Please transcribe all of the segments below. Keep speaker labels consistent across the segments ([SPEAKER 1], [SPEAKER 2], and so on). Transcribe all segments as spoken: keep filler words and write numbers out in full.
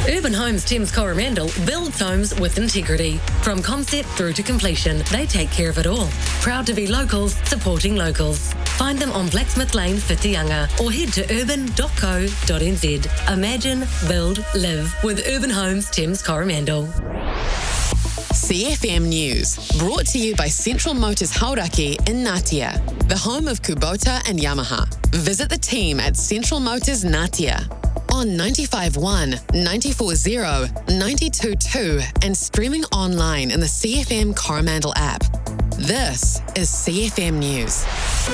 [SPEAKER 1] Urban Homes Thames Coromandel builds homes with integrity. From concept through to completion, they take care of it all. Proud to be locals, supporting locals. Find them on Blacksmith Lane, Whitianga, or head to urban dot co dot n z. Imagine, build, live with Urban Homes Thames Coromandel.
[SPEAKER 2] C F M News, brought to you by Central Motors Hauraki in Ngatea, the home of Kubota and Yamaha. Visit the team at Central Motors Ngatea on ninety-five point one, ninety-four point zero, ninety-two point two and streaming online in the C F M Coromandel app. This is C F M News.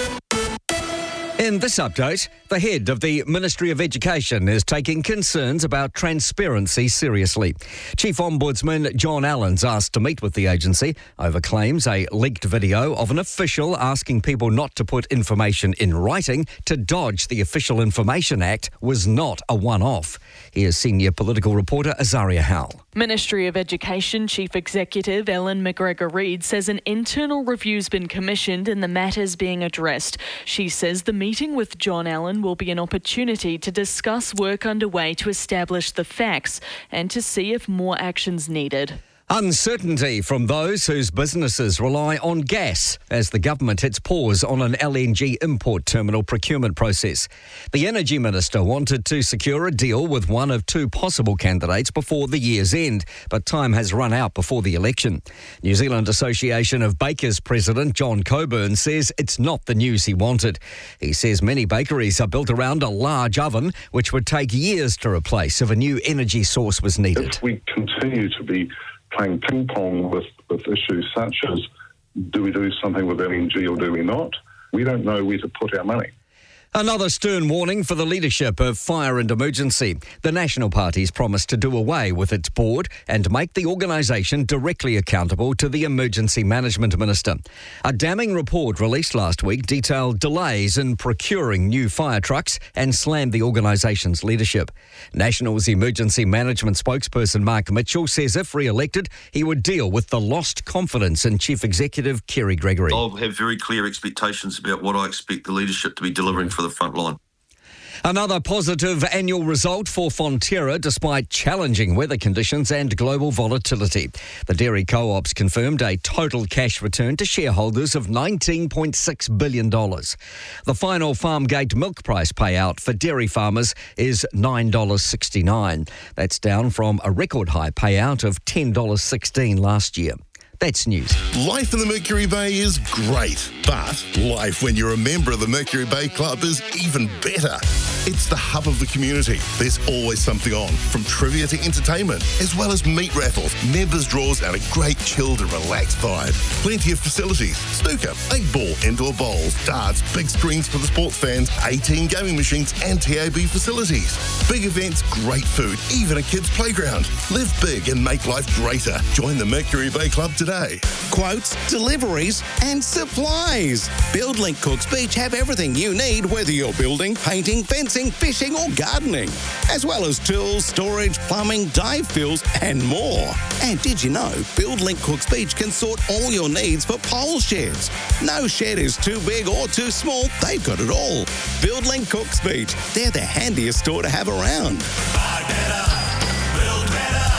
[SPEAKER 3] In this update, the head of the Ministry of Education is taking concerns about transparency seriously. Chief Ombudsman John Allen's asked to meet with the agency over claims a leaked video of an official asking people not to put information in writing to dodge the Official Information Act was not a one-off. Here's senior political reporter Azaria Howell.
[SPEAKER 4] Ministry of Education Chief Executive Ellen McGregor-Reid says an internal review's been commissioned and the matter's being addressed. She says the meeting with John Allen will be an opportunity to discuss work underway to establish the facts and to see if more action's needed.
[SPEAKER 3] Uncertainty from those whose businesses rely on gas as the government hits pause on an L N G import terminal procurement process. The Energy Minister wanted to secure a deal with one of two possible candidates before the year's end, but time has run out before the election. New Zealand Association of Bakers President John Coburn says it's not the news he wanted. He says many bakeries are built around a large oven, which would take years to replace if a new energy source was needed.
[SPEAKER 5] If we continue to be playing ping-pong with, with issues such as do we do something with L N G or do we not, we don't know where to put our money.
[SPEAKER 3] Another stern warning for the leadership of Fire and Emergency. The National Party's promised to do away with its board and make the organisation directly accountable to the Emergency Management Minister. A damning report released last week detailed delays in procuring new fire trucks and slammed the organisation's leadership. National's Emergency Management spokesperson Mark Mitchell says if re-elected, he would deal with the lost confidence in Chief Executive Kerry Gregory.
[SPEAKER 6] I'll have very clear expectations about what I expect the leadership to be delivering for the front line.
[SPEAKER 3] Another positive annual result for Fonterra despite challenging weather conditions and global volatility. The dairy co-ops confirmed a total cash return to shareholders of nineteen point six billion dollars. The final Farmgate milk price payout for dairy farmers is nine dollars sixty-nine. That's down from a record high payout of ten dollars sixteen last year. That's news.
[SPEAKER 7] Life in the Mercury Bay is great, but life when you're a member of the Mercury Bay Club is even better. It's the hub of the community. There's always something on, from trivia to entertainment, as well as meat raffles, members' draws, and a great chilled and relaxed vibe. Plenty of facilities: snooker, eight ball, indoor bowls, darts, big screens for the sports fans, eighteen gaming machines, and T A B facilities. Big events, great food, even a kids' playground. Live big and make life greater. Join the Mercury Bay Club today.
[SPEAKER 8] Quotes, deliveries and supplies. BuildLink Cooks Beach have everything you need, whether you're building, painting, fencing, fishing or gardening, as well as tools, storage, plumbing, dive fills and more. And did you know BuildLink Cooks Beach can sort all your needs for pole sheds? No shed is too big or too small, they've got it all. BuildLink Cooks Beach, they're the handiest store to have around.
[SPEAKER 9] Buy better, build better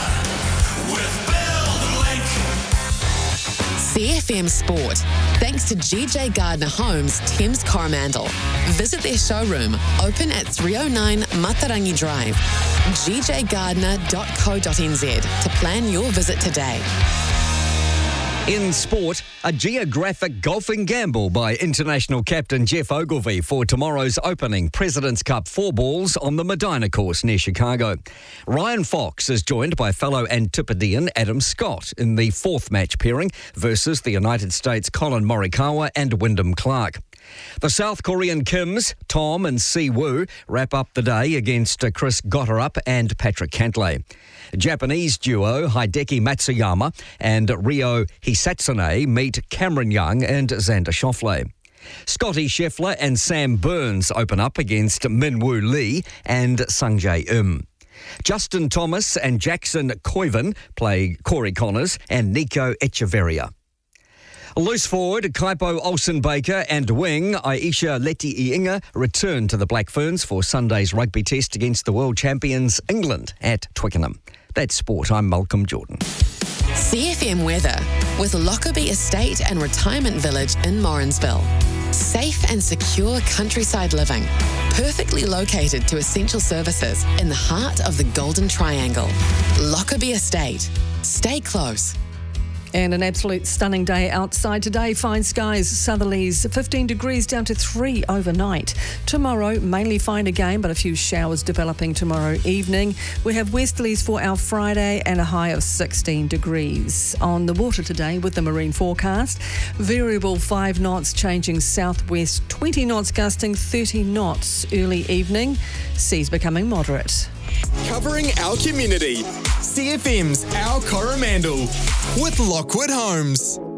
[SPEAKER 9] with
[SPEAKER 2] C F M Sport, thanks to G J Gardner Homes, Thames Coromandel. Visit their showroom, open at three oh nine Matarangi Drive, g j gardner dot co dot n z to plan your visit today.
[SPEAKER 3] In sport, a geographic golfing gamble by international captain Jeff Ogilvy for tomorrow's opening President's Cup four balls on the Medina course near Chicago. Ryan Fox is joined by fellow Antipodean Adam Scott in the fourth match pairing versus the United States' Colin Morikawa and Wyndham Clark. The South Korean Kims, Tom and Si Woo, wrap up the day against Chris Gotterup and Patrick Cantlay. Japanese duo Hideki Matsuyama and Ryo Hisatsune meet Cameron Young and Xander Schauffele. Scotty Scheffler and Sam Burns open up against Min-Woo Lee and Sungjae Im. Justin Thomas and Jackson Koiven play Corey Connors and Nico Echeverria. Loose forward Kaipo Olsen-Baker and wing Aisha Leti-Iinga return to the Black Ferns for Sunday's rugby test against the world champions England at Twickenham. That's sport. I'm Malcolm Jordan.
[SPEAKER 2] C F M weather with Lockerbie Estate and Retirement Village in Morrinsville. Safe and secure countryside living, perfectly located to essential services in the heart of the Golden Triangle. Lockerbie Estate. Stay close.
[SPEAKER 10] And an absolute stunning day outside today. Fine skies, southerlies, fifteen degrees down to three overnight. Tomorrow, mainly fine again, but a few showers developing tomorrow evening. We have westerlies for our Friday and a high of sixteen degrees. On the water today with the marine forecast, variable five knots changing southwest, twenty knots gusting, thirty knots early evening. Seas becoming moderate.
[SPEAKER 11] Covering our community. C F M's Our Coromandel with Lockwood Homes.